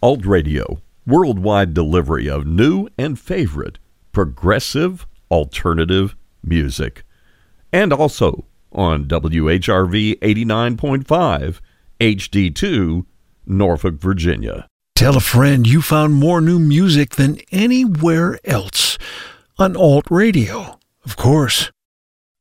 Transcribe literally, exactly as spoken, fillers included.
Alt Radio, worldwide delivery of new and favorite progressive alternative music. And also on W H R V eighty-nine point five, H D two, Norfolk, Virginia. Tell a friend you found more new music than anywhere else on Alt Radio. Of course,